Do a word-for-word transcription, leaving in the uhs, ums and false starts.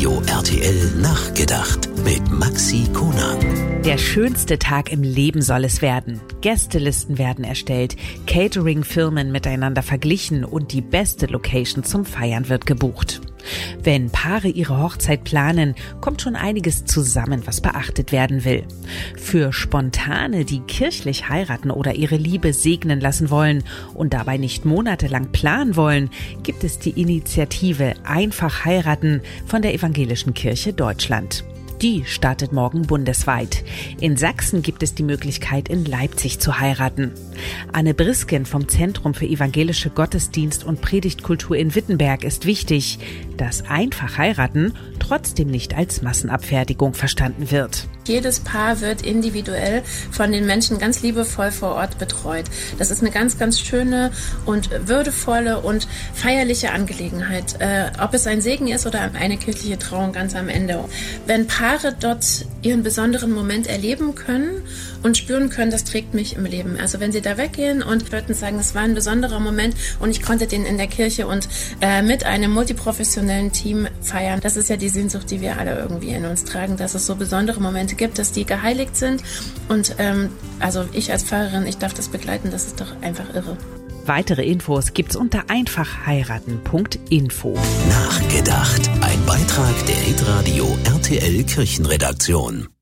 Hitradio R T L Nachgedacht mit Maxi Konang. Der schönste Tag im Leben soll es werden. Gästelisten werden erstellt, Catering-Firmen miteinander verglichen und die beste Location zum Feiern wird gebucht. Wenn Paare ihre Hochzeit planen, kommt schon einiges zusammen, was beachtet werden will. Für Spontane, die kirchlich heiraten oder ihre Liebe segnen lassen wollen und dabei nicht monatelang planen wollen, gibt es die Initiative Einfach heiraten von der Evangelischen Kirche Deutschland. Die startet morgen bundesweit. In Sachsen gibt es die Möglichkeit, in Leipzig zu heiraten. Anne Brisken vom Zentrum für evangelische Gottesdienst und Predigtkultur in Wittenberg ist wichtig, dass einfach heiraten trotzdem nicht als Massenabfertigung verstanden wird. Jedes Paar wird individuell von den Menschen ganz liebevoll vor Ort betreut. Das ist eine ganz, ganz schöne und würdevolle und feierliche Angelegenheit. Äh, ob es ein Segen ist oder eine kirchliche Trauung ganz am Ende. Wenn Paare dort ihren besonderen Moment erleben können und spüren können, das trägt mich im Leben. Also wenn sie da weggehen und würden sagen, es war ein besonderer Moment und ich konnte den in der Kirche und äh, mit einem multiprofessionellen Team feiern. Das ist ja die Sehnsucht, die wir alle irgendwie in uns tragen, dass es so besondere Momente gibt, dass die geheiligt sind. Und ähm, also ich als Pfarrerin, ich darf das begleiten, das ist doch einfach irre. Weitere Infos gibt's unter einfach heiraten punkt info. Nachgedacht. Ein Beitrag der Hitradio R T L Kirchenredaktion.